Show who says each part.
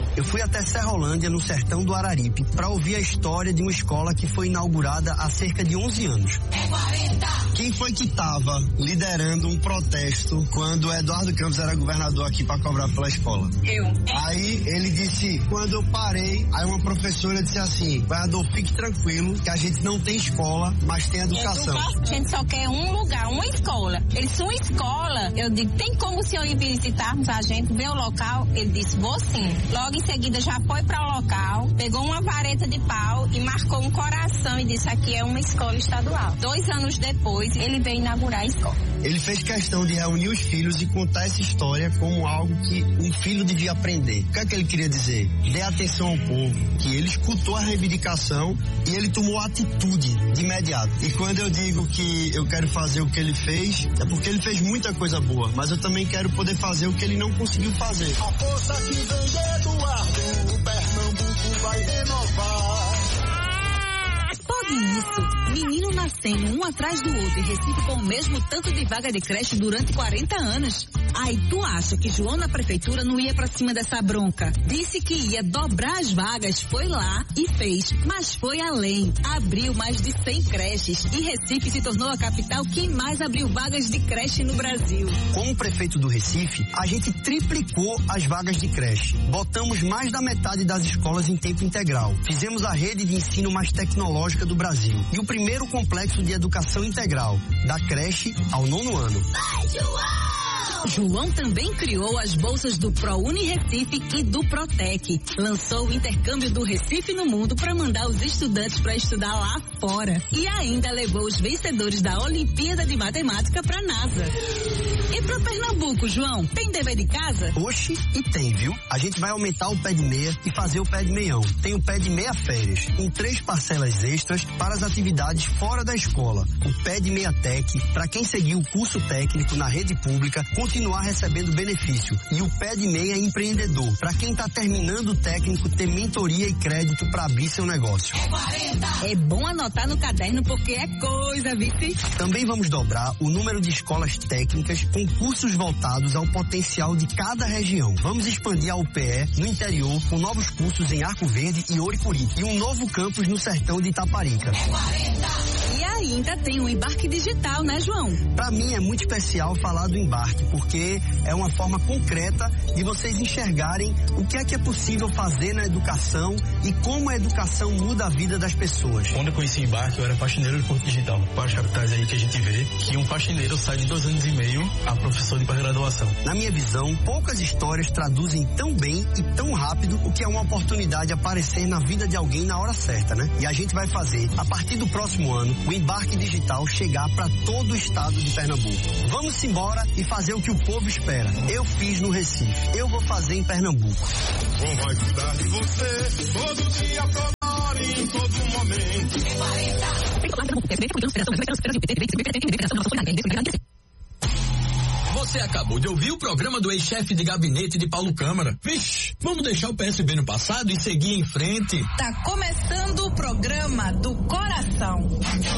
Speaker 1: Eu fui até Serrolândia, no sertão do Araripe, para ouvir a história de uma escola que foi inaugurada há cerca de 11 anos.
Speaker 2: É 40!
Speaker 1: Quem foi que estava liderando um protesto quando o Eduardo Campos era governador aqui para cobrar pela escola?
Speaker 2: Eu.
Speaker 1: Aí ele disse, quando eu parei, aí uma professora disse assim, governador, fique tranquilo, que a gente não tem escola, mas tem educação.
Speaker 2: A gente só quer um lugar, uma escola. Ele disse, uma escola, eu digo, tem como o senhor ir visitarmos a gente, ver o local? Ele disse, vou sim. Logo em seguida já foi para o local, pegou uma vareta de pau e marcou um coração e disse, aqui é uma escola estadual. 2 anos depois, ele veio inaugurar a escola.
Speaker 1: Ele fez questão de reunir os filhos e contar essa história como algo que um filho devia aprender. O que é que ele queria dizer? Dê atenção ao povo, que ele escutou a reivindicação e ele tomou atitude de imediato. E quando eu digo que eu quero fazer o que ele fez, é porque ele fez muita coisa boa, mas eu também quero poder fazer o que ele não conseguiu fazer.
Speaker 3: A força que vem de Eduardo, o Pernambuco vai renovar.
Speaker 4: Pode isso. Menino nascendo um atrás do outro e Recife com o mesmo tanto de vaga de creche durante 40 anos. Aí tu acha que João na prefeitura não ia pra cima dessa bronca? Disse que ia dobrar as vagas, foi lá e fez, mas foi além. Abriu mais de 100 creches e Recife se tornou a capital que mais abriu vagas de creche no Brasil.
Speaker 1: Como prefeito do Recife, a gente triplicou as vagas de creche. Botamos mais da metade das escolas em tempo integral. Fizemos a rede de ensino mais tecnológica do Brasil. E o primeiro complexo de educação integral, da creche ao 9º ano.
Speaker 2: Vai, João!
Speaker 4: João também criou as bolsas do ProUni Recife e do Protec. Lançou o intercâmbio do Recife no mundo para mandar os estudantes para estudar lá fora. E ainda levou os vencedores da Olimpíada de Matemática para a NASA. E para Pernambuco, João, tem dever de casa?
Speaker 1: Oxe, e tem, viu? A gente vai aumentar o pé de meia e fazer o pé de meião. Tem o pé de meia férias, com 3 parcelas extras para as atividades fora da escola. O pé de meia tech, para quem seguiu o curso técnico na rede pública, continuar recebendo benefício. E o pé de meia empreendedor, para quem está terminando o técnico, ter mentoria e crédito para abrir seu negócio.
Speaker 2: É 40!
Speaker 4: É bom anotar no caderno porque é coisa, vice.
Speaker 1: Também vamos dobrar o número de escolas técnicas com cursos voltados ao potencial de cada região. Vamos expandir a UPE no interior com novos cursos em Arco Verde e Oricuri. E um novo campus no sertão de Itaparica.
Speaker 2: É 40!
Speaker 4: E ainda tem um embarque digital, né, João?
Speaker 1: Para mim é muito especial falar do embarque, porque é uma forma concreta de vocês enxergarem o que é possível fazer na educação e como a educação muda a vida das pessoas.
Speaker 5: Quando eu conheci o embarque, eu era faxineiro de curso digital. Várias capitais aí que a gente vê que um faxineiro sai de 2 anos e meio a professor de pós-graduação.
Speaker 1: Na minha visão, poucas histórias traduzem tão bem e tão rápido o que é uma oportunidade aparecer na vida de alguém na hora certa, né? E a gente vai fazer, a partir do próximo ano, o embarque digital chegar para todo o estado de Pernambuco. Vamos embora e fazer o que o povo espera. Eu fiz no Recife, eu vou fazer em Pernambuco.
Speaker 3: Vou vai cuidar de você, todo dia, toda hora e em todo momento.
Speaker 2: É 40!
Speaker 6: Você acabou de ouvir o programa do ex-chefe de gabinete de Paulo Câmara. Vixe, vamos deixar o PSB no passado e seguir em frente.
Speaker 4: Tá começando o programa do coração.